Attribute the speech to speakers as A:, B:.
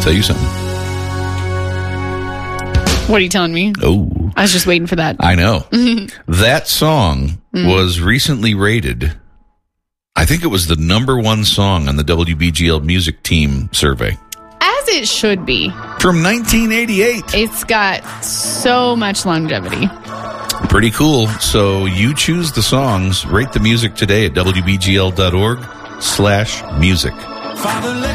A: tell you something.
B: What are you telling me?
A: Oh.
B: I was just waiting for that.
A: I know. That song was recently rated, I think it was the #1 song on the WBGL Music Team survey.
B: As it should be.
A: From 1988.
B: It's got so much longevity.
A: Pretty cool. So you choose the songs, rate the music today at WBGL.org/music.